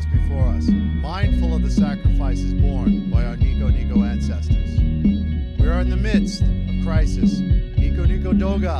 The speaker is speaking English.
pass before us, mindful of the sacrifices borne by our Nico ancestors. We are in the midst of crisis. Nico Doga.